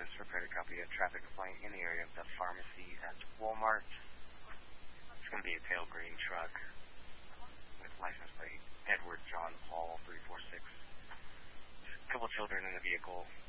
just prepared a copy of traffic complaint in the area of the pharmacy at Walmart. It's going to be a pale green truck with license plate Edward John Paul 346. A couple children in the vehicle.